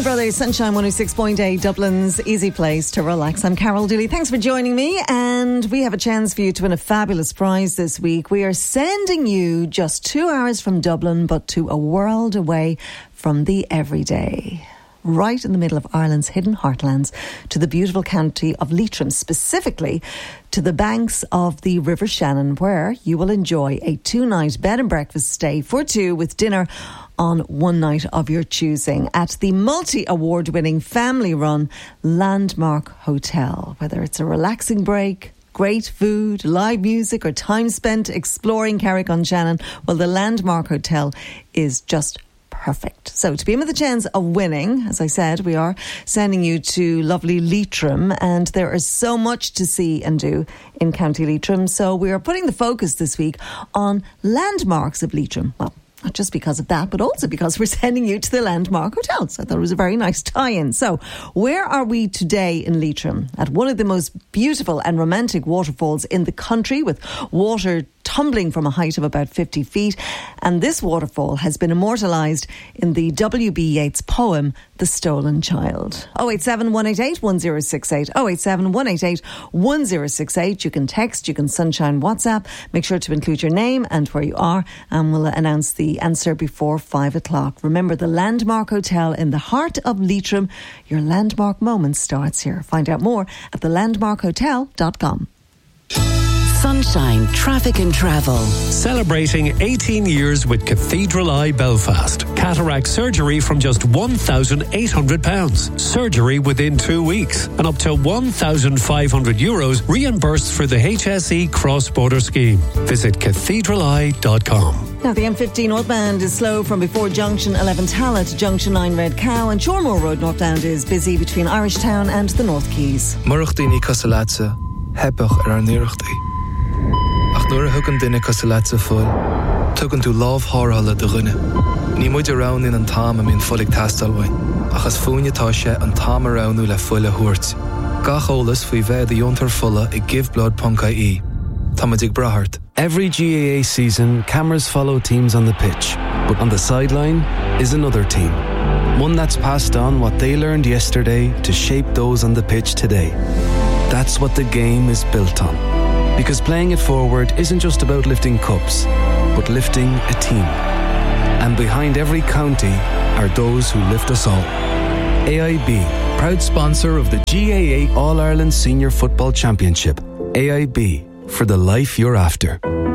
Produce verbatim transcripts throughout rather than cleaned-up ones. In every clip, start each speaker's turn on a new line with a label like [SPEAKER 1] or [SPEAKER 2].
[SPEAKER 1] Brennan Brothers, Sunshine one oh six point eight, Dublin's easy place to relax. I'm Carol Dooley. Thanks for joining me. And we have a chance for you to win a fabulous prize this week. We are sending you just two hours from Dublin, but to a world away from the everyday. Right in the middle of Ireland's hidden heartlands, to the beautiful county of Leitrim, specifically to the banks of the River Shannon, where you will enjoy a two-night bed and breakfast stay for two with dinner on one night of your choosing at the multi-award-winning family-run Landmark Hotel. Whether it's a relaxing break, great food, live music, or time spent exploring Carrick-on-Shannon, well, the Landmark Hotel is just perfect. So to be in with a chance of winning, as I said, we are sending you to lovely Leitrim, and there is so much to see and do in County Leitrim. So we are putting the focus this week on landmarks of Leitrim. Well, not just because of that, but also because we're sending you to the Landmark Hotel. So I thought it was a very nice tie-in. So where are we today in Leitrim? At one of the most beautiful and romantic waterfalls in the country, with water tumbling from a height of about fifty feet. And this waterfall has been immortalised in the W B Yeats poem, The Stolen Child. oh eight seven, one eight eight, one oh six eight. oh eight seven, one eight eight, one oh six eight. You can text, you can sunshine WhatsApp. Make sure to include your name and where you are, and we'll announce the answer before five o'clock. Remember, the Landmark Hotel in the heart of Leitrim. Your landmark moment starts here. Find out more at the landmark hotel dot com.
[SPEAKER 2] Sunshine Traffic and Travel.
[SPEAKER 3] Celebrating eighteen years with Cathedral Eye Belfast. Cataract surgery from just one thousand eight hundred pounds. Surgery within two weeks. And up to one thousand five hundred euros reimbursed for the H S E cross-border scheme. Visit cathedral eye dot com.
[SPEAKER 1] Now, the M fifteen northbound is slow from before Junction eleven Tala to Junction nine Red Cow, and Shoremore Road northbound is busy between Irishtown and the North Keys.
[SPEAKER 4] Marachtaí Casalatsa, Hebach ar Nirachtaí. Ach nuair a thugann duine Casalatsa fuil, tugann tú lámh thárthala do dhuine. Ní muid around in an tám a mín folig tastalhain, achas fúinetá sé an tám aroundú le fuil a thuairt. Gach ólas faoi bheith a diontar fulla i giveblood ponca í. Tá muid ag brathart.
[SPEAKER 5] Every G A A season, cameras follow teams on the pitch, but on the sideline is another team. One that's passed on what they learned yesterday to shape those on the pitch today. That's what the game is built on. Because playing it forward isn't just about lifting cups, but lifting a team. And behind every county are those who lift us all. A I B, proud sponsor of the G A A All-Ireland Senior Football Championship. A I B, for the life you're after.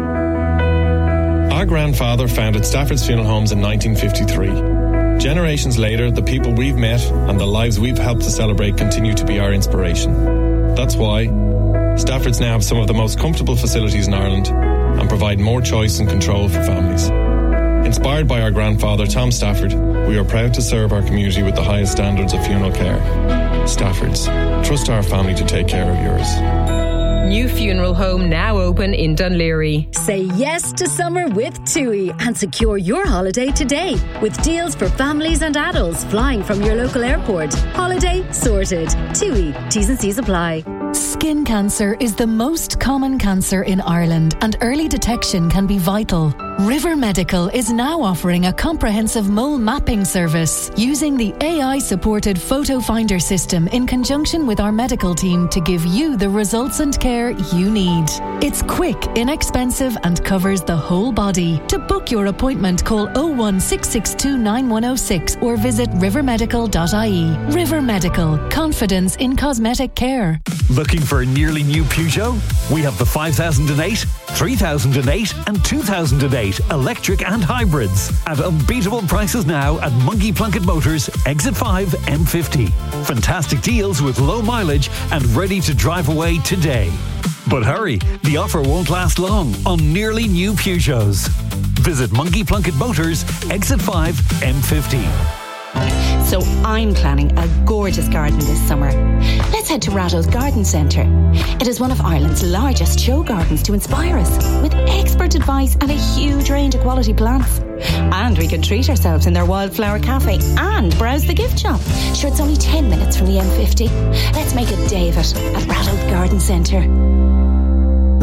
[SPEAKER 6] Our grandfather founded Stafford's Funeral Homes in nineteen fifty-three. Generations later, the people we've met and the lives we've helped to celebrate continue to be our inspiration. That's why Stafford's now have some of the most comfortable facilities in Ireland and provide more choice and control for families. Inspired by our grandfather, Tom Stafford, we are proud to serve our community with the highest standards of funeral care. Stafford's. Trust our family to take care of yours.
[SPEAKER 7] New funeral home now open in Dunleary.
[SPEAKER 8] Say yes to summer with TUI and secure your holiday today with deals for families and adults flying from your local airport. Holiday sorted. TUI. T's and C's apply.
[SPEAKER 9] Skin cancer is the most common cancer in Ireland, and early detection can be vital. River Medical is now offering a comprehensive mole mapping service using the A I-supported photo finder system in conjunction with our medical team to give you the results and care you need. It's quick, inexpensive, and covers the whole body. To book your appointment, call oh one six six two nine one oh six or visit river medical dot I E. River Medical, confidence in cosmetic care.
[SPEAKER 10] Looking for a nearly new Peugeot? We have the five thousand eight, three thousand eight and two thousand eight electric and hybrids at unbeatable prices now at Monkey Plunkett Motors, Exit five, M fifty. Fantastic deals with low mileage and ready to drive away today. But hurry, the offer won't last long on nearly new Peugeots. Visit Monkey Plunkett Motors, Exit five, M fifty.
[SPEAKER 2] So I'm planning a gorgeous garden this summer. Let's head to Ratto's Garden Centre. It is one of Ireland's largest show gardens to inspire us, with expert advice and a huge range of quality plants. And we can treat ourselves in their wildflower cafe and browse the gift shop. Sure, it's only ten minutes from the M fifty. Let's make a day of it at Ratto's Garden Centre.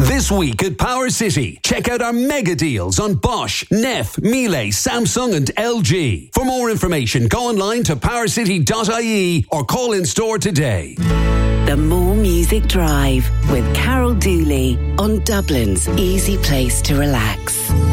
[SPEAKER 11] This week at Power City, check out our mega deals on Bosch, Neff, Miele, Samsung and L G. For more information, go online to power city dot I E or call in store today.
[SPEAKER 12] The More Music Drive with Carol Dooley on Dublin's easy place to relax.